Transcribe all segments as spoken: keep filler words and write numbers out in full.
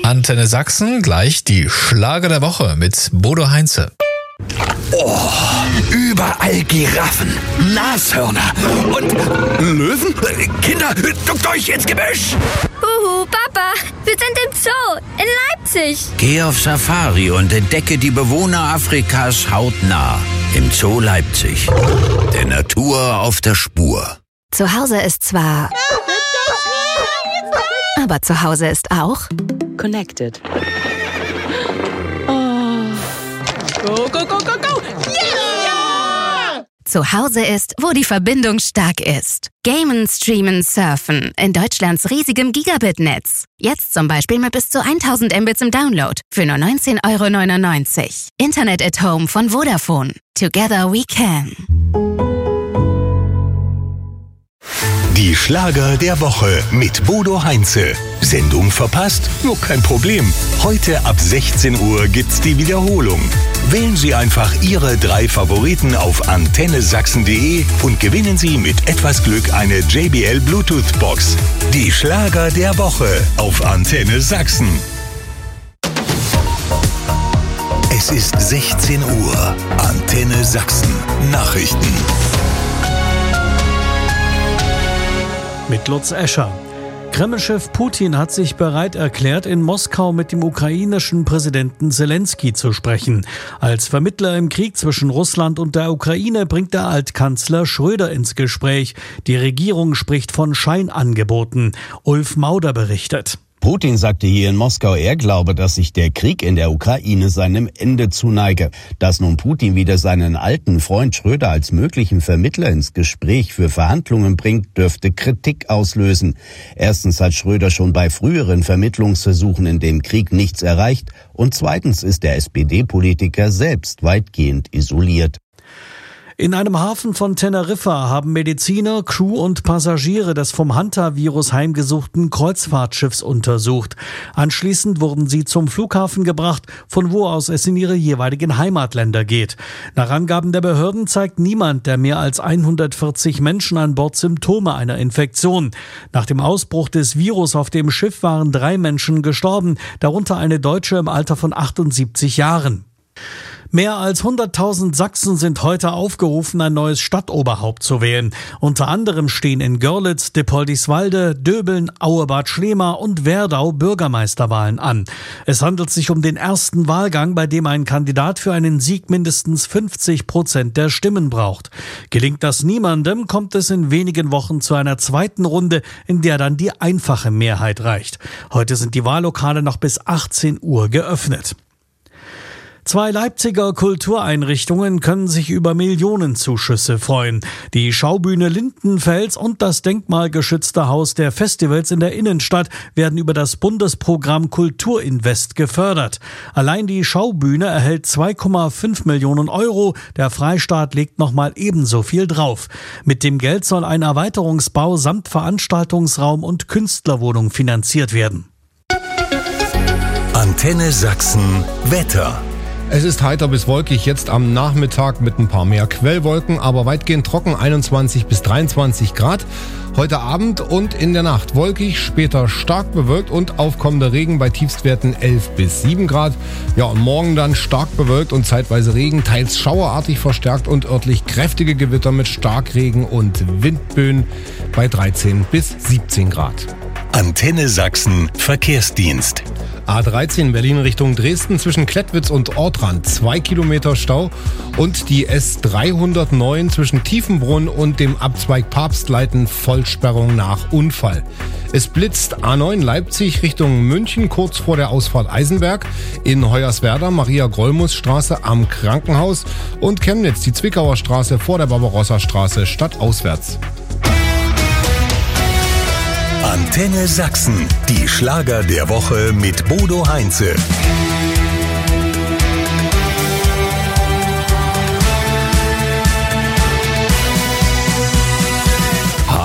Antenne Sachsen, gleich die Schlager der Woche mit Bodo Heinze. Oh, überall Giraffen, Nashörner und Löwen. Kinder, duckt euch ins Gebüsch! Huhu, Papa, wir sind im Zoo in Leipzig. Geh auf Safari und entdecke die Bewohner Afrikas hautnah im Zoo Leipzig. Der Natur auf der Spur. Zu Hause ist zwar... Aber zu Hause ist auch... Connected. Oh. Go, go, go, go, go! Yeah! Zu Hause ist, wo die Verbindung stark ist. Gamen, streamen, surfen in Deutschlands riesigem Gigabit-Netz. Jetzt zum Beispiel mit bis zu tausend Mbits im Download für nur neunzehn Euro neunundneunzig. Internet at Home von Vodafone. Together we can. Die Schlager der Woche mit Bodo Heinze. Sendung verpasst? Nur kein Problem. Heute ab sechzehn Uhr gibt's die Wiederholung. Wählen Sie einfach Ihre drei Favoriten auf antenne sachsen punkt de und gewinnen Sie mit etwas Glück eine J B L Bluetooth Box. Die Schlager der Woche auf Antenne Sachsen. Es ist sechzehn Uhr. Antenne Sachsen. Nachrichten. Mit Lutz Escher. Kreml-Chef Putin hat sich bereit erklärt, in Moskau mit dem ukrainischen Präsidenten Zelensky zu sprechen. Als Vermittler im Krieg zwischen Russland und der Ukraine bringt der Altkanzler Schröder ins Gespräch. Die Regierung spricht von Scheinangeboten. Ulf Mauder berichtet. Putin sagte hier in Moskau, er glaube, dass sich der Krieg in der Ukraine seinem Ende zuneige. Dass nun Putin wieder seinen alten Freund Schröder als möglichen Vermittler ins Gespräch für Verhandlungen bringt, dürfte Kritik auslösen. Erstens hat Schröder schon bei früheren Vermittlungsversuchen in dem Krieg nichts erreicht und zweitens ist der S P D-Politiker selbst weitgehend isoliert. In einem Hafen von Teneriffa haben Mediziner, Crew und Passagiere des vom Hanta-Virus heimgesuchten Kreuzfahrtschiffs untersucht. Anschließend wurden sie zum Flughafen gebracht, von wo aus es in ihre jeweiligen Heimatländer geht. Nach Angaben der Behörden zeigt niemand der mehr als hundertvierzig Menschen an Bord Symptome einer Infektion. Nach dem Ausbruch des Virus auf dem Schiff waren drei Menschen gestorben, darunter eine Deutsche im Alter von achtundsiebzig Jahren. Mehr als hunderttausend Sachsen sind heute aufgerufen, ein neues Stadtoberhaupt zu wählen. Unter anderem stehen in Görlitz, Dippoldiswalde, Döbeln, Auebad Schlema und Werdau Bürgermeisterwahlen an. Es handelt sich um den ersten Wahlgang, bei dem ein Kandidat für einen Sieg mindestens fünfzig Prozent der Stimmen braucht. Gelingt das niemandem, kommt es in wenigen Wochen zu einer zweiten Runde, in der dann die einfache Mehrheit reicht. Heute sind die Wahllokale noch bis achtzehn Uhr geöffnet. Zwei Leipziger Kultureinrichtungen können sich über Millionenzuschüsse freuen. Die Schaubühne Lindenfels und das denkmalgeschützte Haus der Festivals in der Innenstadt werden über das Bundesprogramm Kulturinvest gefördert. Allein die Schaubühne erhält zwei Komma fünf Millionen Euro. Der Freistaat legt nochmal ebenso viel drauf. Mit dem Geld soll ein Erweiterungsbau samt Veranstaltungsraum und Künstlerwohnung finanziert werden. Antenne Sachsen Wetter. Es ist heiter bis wolkig, jetzt am Nachmittag mit ein paar mehr Quellwolken, aber weitgehend trocken, einundzwanzig bis dreiundzwanzig Grad. Heute Abend und in der Nacht wolkig, später stark bewölkt und aufkommender Regen bei Tiefstwerten elf bis sieben Grad. Ja, und morgen dann stark bewölkt und zeitweise Regen, teils schauerartig verstärkt und örtlich kräftige Gewitter mit Starkregen und Windböen bei dreizehn bis siebzehn Grad. Antenne Sachsen Verkehrsdienst. A dreizehn Berlin Richtung Dresden zwischen Klettwitz und Ortrand zwei Kilometer Stau und die S dreihundertneun zwischen Tiefenbrunn und dem Abzweig Papstleiten Vollsperrung nach Unfall. Es blitzt A neun Leipzig Richtung München kurz vor der Ausfahrt Eisenberg, in Hoyerswerda Maria-Grolmus-Straße am Krankenhaus und Chemnitz die Zwickauer Straße vor der Barbarossa-Straße stadtauswärts. Antenne Sachsen, die Schlager der Woche mit Bodo Heinze.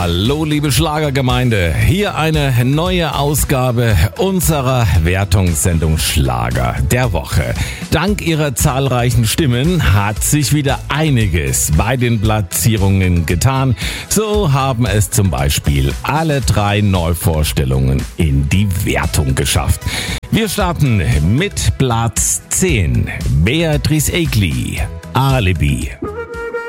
Hallo liebe Schlagergemeinde, hier eine neue Ausgabe unserer Wertungssendung Schlager der Woche. Dank Ihrer zahlreichen Stimmen hat sich wieder einiges bei den Platzierungen getan. So haben es zum Beispiel alle drei Neuvorstellungen in die Wertung geschafft. Wir starten mit Platz zehn, Beatrice Egli, Alibi.